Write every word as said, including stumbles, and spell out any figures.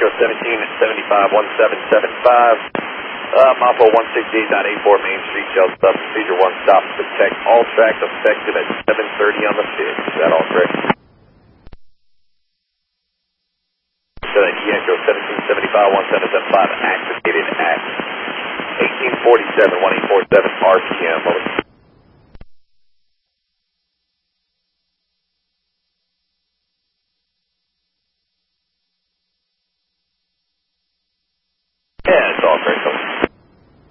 Echo seventeen seventy-five one seven seven five. Uh, Mafo one sixty-eight point eight four Main Street, Shell Stub, Procedure one, stop, protect all tracks effective at seven thirty on the fifth. Is that all correct? So that Echo seventeen seventy-five one seven seven five activated at eighteen forty-seven one eight four seven R P M. Over.